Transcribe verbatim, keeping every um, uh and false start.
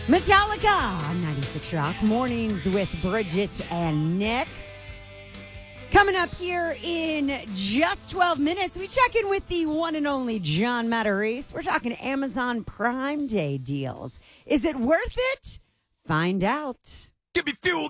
Metallica on ninety-six Rock Mornings with Bridget and Nick. Coming up here in just twelve minutes, we check in with the one and only John Matarese. We're talking Amazon Prime Day deals. Is it worth it? Find out. Give me fuel.